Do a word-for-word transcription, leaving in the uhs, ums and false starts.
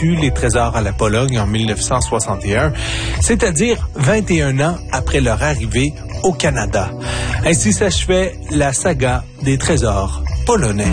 reçu les trésors à la Pologne en mille neuf cent soixante et un, c'est-à-dire vingt et un ans après leur arrivée au Canada. Ainsi s'achevait la saga des trésors polonais.